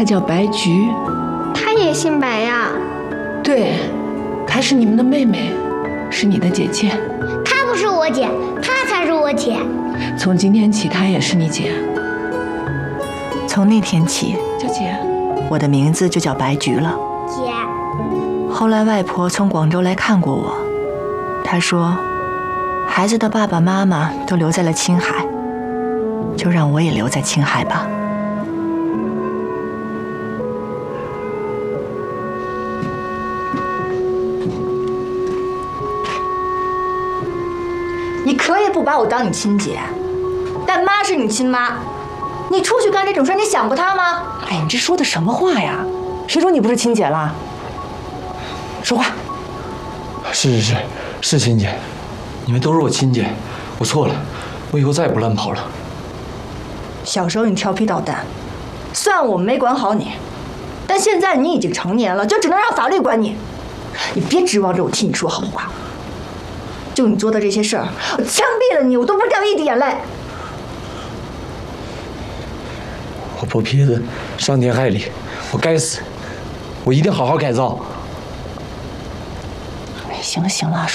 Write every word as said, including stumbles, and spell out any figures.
叫白菊。 她也姓白呀？ 对，她是你们的妹妹，是你的姐姐。 她不是我姐，她才是我姐。 从今天起，她也是你姐。 从那天起， 叫姐， 我的名字就叫白菊了。 姐。 后来外婆从广州来看过我，她说，孩子的爸爸妈妈都留在了青海，就让我也留在青海吧。 你可以不把我当你亲姐，但妈是你亲妈。你出去干这种事，你想过她吗？ 哎，你这说的什么话呀？谁说你不是亲姐了？说话。 是是是，是亲姐，你们都是我亲姐，我错了，我以后再也不乱跑了。 小时候你调皮捣蛋，虽然我们没管好你，但现在你已经成年了，就只能让法律管你。你别指望着我替你说好话。就你做的这些事儿，我枪毙了你，我都不掉一滴眼泪。 我破坯子，伤天害理，我该死，我一定好好改造。 哎，行了行了。